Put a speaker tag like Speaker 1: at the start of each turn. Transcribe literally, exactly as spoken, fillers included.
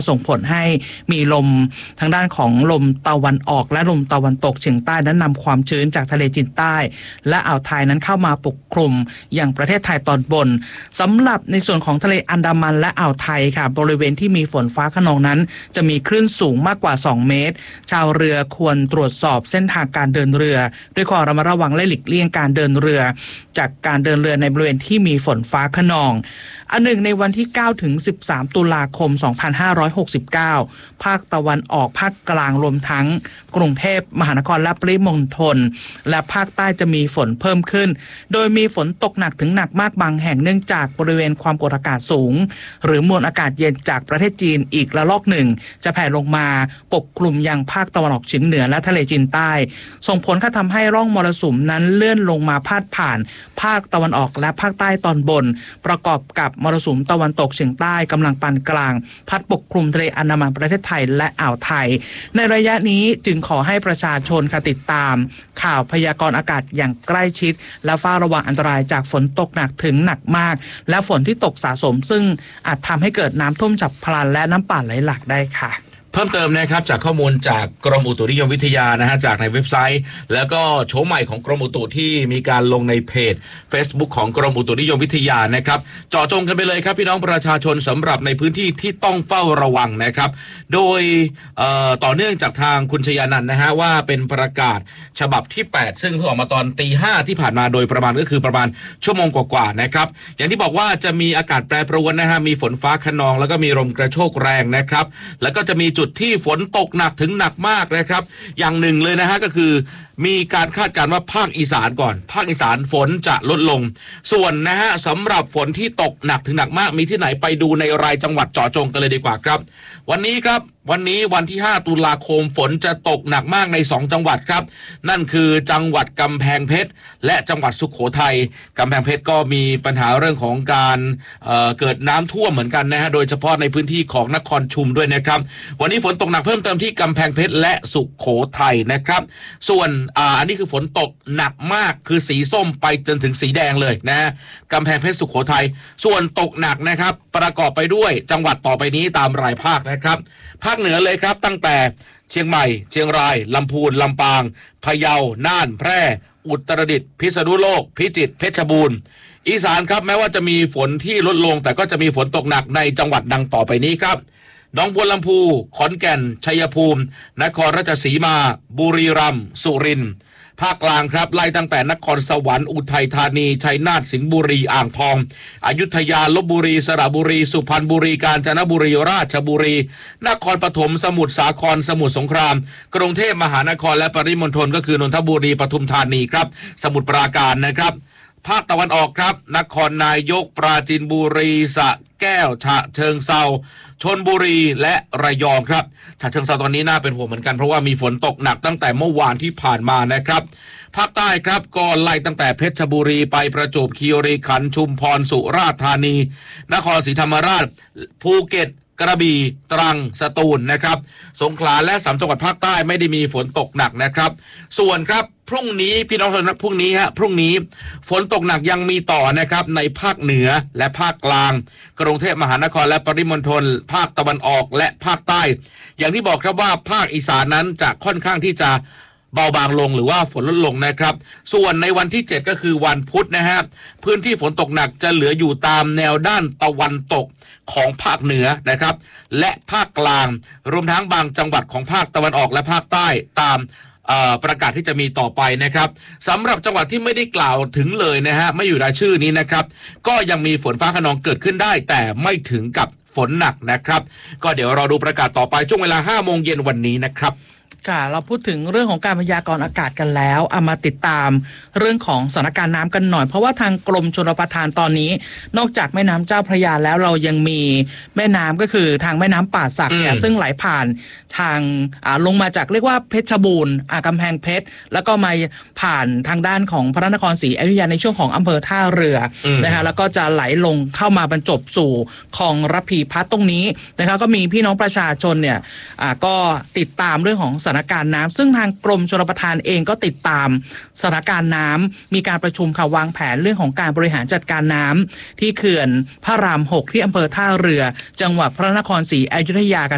Speaker 1: ส่งผลให้มีลมทางด้านของลมตะวันออกและลมตะวันตกเฉียงใต้นั้นนำความชื้นจากทะเลจีนใต้และอ่าวไทยนั้นเข้ามาปกคลุมอย่างประเทศไทยตอนบนสำหรับในส่วนของทะเลอันดามันและอ่าวไทยค่ะบริเวณที่มีฝนฟ้าคะนองนั้นจะมีคลื่นสูงมากกว่าสองเมตรชาวเรือควรตรวจสอบเส้นทางการเดินเรือด้วยความระมัดระวังและหลีกเลี่ยงการเดินเรือจากการเดินเรือในบริเวณที่มีฝนฟ้าคะนองอันหนึ่งในวันที่เก้าถึงสิบสามตุลาคมสองพันห้าร้อยหกสิบเก้าภาคตะวันออกภาคกลางรวมทั้งกรุงเทพมหานครและปริมณฑลและภาคใต้จะมีฝนเพิ่มขึ้นโดยมีฝนตกหนักถึงหนักมากบางแห่งเนื่องจากบริเวณความกดอากาศสูงหรือมวลอากาศเย็นจากประเทศจีนอีกระลอกหนึ่งจะแผ่ลงมาปกคลุมยังภาคตะวันออกเฉียงเหนือและทะเลจีนใต้ส่งผลกระทำให้ร่องมรสุมนั้นเลื่อนลงมาพาดผ่านภาคตะวันออกและภาคใต้ตอนบนประกอบกับมรสุมตะวันตกเฉียงใต้กำลังปานกลางพัดปกคลุมทะเลอันดามันประเทศไทยและอ่าวไทยในระยะนี้จึงขอให้ประชาชนค่ะติดตามข่าวพยากรณ์อากาศอย่างใกล้ชิดและเฝ้าระวังอันตรายจากฝนตกหนักถึงหนักมากและฝนที่ตกสะสมซึ่งอาจทำให้เกิดน้ำท่วมฉับพลันและน้ำป่าไหลหลากได้ค่ะ
Speaker 2: เพิ่มเติมนะครับจากข้อมูลจากกรมอุตุนิยมวิทยานะฮะจากในเว็บไซต์แล้วก็โฉมใหม่ของกรมอุตุที่มีการลงในเพจ Facebook ของกรมอุตุนิยมวิทยานะครับเจาะจงกันไปเลยครับพี่น้องประชาชนสำหรับในพื้นที่ที่ต้องเฝ้าระวังนะครับโดยต่อเนื่องจากทางคุณชยานันท์นะฮะว่าเป็นประกาศฉบับที่แปดซึ่งเพิ่งออกมาตอนตีห้าที่ผ่านมาโดยประมาณก็คือประมาณชั่วโมงกว่าๆนะครับอย่างที่บอกว่าจะมีอากาศแปรปรวนนะฮะมีฝนฟ้าคะนองแล้วก็มีลมกระโชกแรงนะครับแล้วก็จะมีจุดที่ฝนตกหนักถึงหนักมากนะครับอย่างหนึ่งเลยนะฮะก็คือมีการคาดการณ์ว่าภาคอีสานก่อนภาคอีสานฝนจะลดลงส่วนนะฮะสำหรับฝนที่ตกหนักถึงหนักมากมีที่ไหนไปดูในรายจังหวัดเจาะจงกันเลยดีกว่าครับวันนี้ครับวันนี้วันที่ห้าตุลาคมฝนจะตกหนักมากในสองจังหวัดครับนั่นคือจังหวัดกำแพงเพชรและจังหวัดสุโขทัยกำแพงเพชรก็มีปัญหาเรื่องของการเอ่อเกิดน้ำท่วมเหมือนกันนะฮะโดยเฉพาะในพื้นที่ของนครชุมด้วยนะครับวันนี้ฝนตกหนักเพิ่มเติมที่กำแพงเพชรและสุโขทัยนะครับส่วนอ่าอันนี้คือฝนตกหนักมากคือสีส้มไปจนถึงสีแดงเลยนะกำแพงเพชรสุโขทัยส่วนตกหนักนะครับประกอบไปด้วยจังหวัดต่อไปนี้ตามรายภาคนะครับภาคเหนือเลยครับตั้งแต่เชียงใหม่เชียงรายลำพูนลำปางพะเยาน่านแพร่อุตรดิตถ์พิษณุโลกพิจิตรเพชรบูรณ์อีสานครับแม้ว่าจะมีฝนที่ลดลงแต่ก็จะมีฝนตกหนักในจังหวัดดังต่อไปนี้ครับหนองบัวลำพูขอนแก่นชัยภูมินครราชสีมาบุรีรัมย์สุรินทร์ภาคกลางครับไล่ตั้งแต่นครสวรรค์อุทัยธานีชัยนาทสิงห์บุรีอ่างทองอยุธยาลพบุรีสระบุรีสุพรรณบุรีกาญจนบุรีราชบุรีนครปฐมสมุทรสาครสมุทรสงครามกรุงเทพมหานครและปริมณฑลก็คือนนทบุรีปทุมธานีครับสมุทรปราการนะครับภาคตะวันออกครับนครนายกปราจีนบุรีสระแก้วฉะเชิงเทราชลบุรีและระยองครับฉะเชิงเทราตอนนี้น่าเป็นห่วงเหมือนกันเพราะว่ามีฝนตกหนักตั้งแต่เมื่อวานที่ผ่านมานะครับภาคใต้ครับก็ไล่ตั้งแต่เพชรบุรีไปประจวบคีรีขันธ์ชุมพรสุราษฎร์ธานีนครศรีธรรมราชภูเก็ตกระบี่ตรังสตูลนะครับสงขลาและสามจังหวัดภาคใต้ไม่ได้มีฝนตกหนักนะครับส่วนครับพรุ่งนี้พี่น้องทุกท่านพรุ่งนี้ฮะพรุ่งนี้ฝนตกหนักยังมีต่อนะครับในภาคเหนือและภาคกลางกรุงเทพมหานครและปริมณฑลภาคตะวันออกและภาคใต้อย่างที่บอกครับว่าภาคอีสานนั้นจะค่อนข้างที่จะเบาบางลงหรือว่าฝนลดลงนะครับส่วนในวันที่เจ็ดก็คือวันพุธนะฮะพื้นที่ฝนตกหนักจะเหลืออยู่ตามแนวด้านตะวันตกของภาคเหนือนะครับและภาคกลางรวมทั้งบางจังหวัดของภาคตะวันออกและภาคใต้ตามประกาศที่จะมีต่อไปนะครับสำหรับจังหวัดที่ไม่ได้กล่าวถึงเลยนะฮะไม่อยู่รายชื่อนี้นะครับก็ยังมีฝนฟ้าคะนองเกิดขึ้นได้แต่ไม่ถึงกับฝนหนักนะครับก็เดี๋ยวเราดูประกาศต่อไปช่วงเวลาห้าโมงเย็นวันนี้นะครับค่ะเราพูดถึงเรื่องของการพยากรณ์อากาศกันแล้วเอามาติดตามเรื่องของสถานการณ์น้ำกันหน่อยเพราะว่าทางกรมชลประทานตอนนี้นอกจากแม่น้ำเจ้าพระยาแล้วเรายังมีแม่น้ำก็คือทางแม่น้ำป่าสักเนี่ยซึ่งไหลผ่านทางลงมาจากเรียกว่าเพชรบูรณ์กำแพงเพชรแล้วก็มาผ่านทางด้านของพระนครศรีอยุธยาในช่วงของอำเภอท่าเรือนะคะแล้วก็จะไหลลงเข้ามาบรรจบสู่คลองระพีพัฒน์ตรงนี้นะคะก็มีพี่น้องประชาชนเนี่ยก็ติดตามเรื่องของสถานการณ์น้ำซึ่งทางกรมชลประทานเองก็ติดตามสถานการณ์น้ำมีการประชุมค่ะวางแผนเรื่องของการบริหารจัดการน้ำที่เขื่อนพระรามหกที่อำเภอท่าเรือจังหวัดพระนครศรีอยุธยา